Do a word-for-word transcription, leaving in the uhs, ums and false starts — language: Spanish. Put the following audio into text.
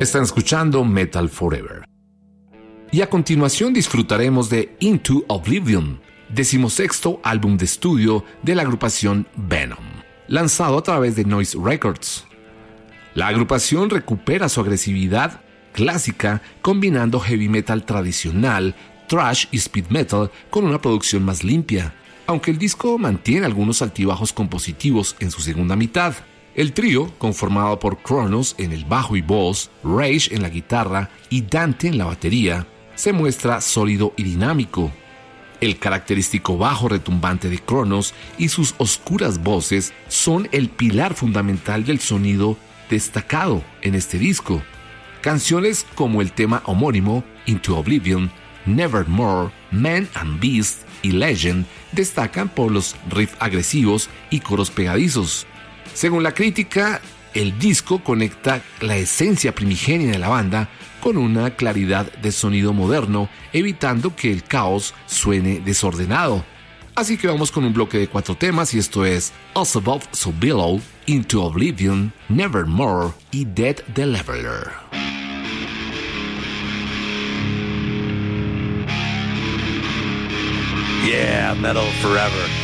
Están escuchando Metal Forever. Y a continuación disfrutaremos de Into Oblivion, decimosexto álbum de estudio de la agrupación Venom, lanzado a través de Noise Records. La agrupación recupera su agresividad clásica combinando heavy metal tradicional, thrash y speed metal con una producción más limpia, aunque el disco mantiene algunos altibajos compositivos en su segunda mitad. El trío, conformado por Cronos en el bajo y voz, Rage en la guitarra y Dante en la batería, se muestra sólido y dinámico. El característico bajo retumbante de Cronos y sus oscuras voces son el pilar fundamental del sonido destacado en este disco. Canciones como el tema homónimo, Into Oblivion, Nevermore, Man and Beast y Legend destacan por los riffs agresivos y coros pegadizos. Según la crítica, el disco conecta la esencia primigenia de la banda con una claridad de sonido moderno, evitando que el caos suene desordenado. Así que vamos con un bloque de cuatro temas y esto es Us Above So Below, Into Oblivion, Nevermore y Dead the Leveler. Yeah, metal forever.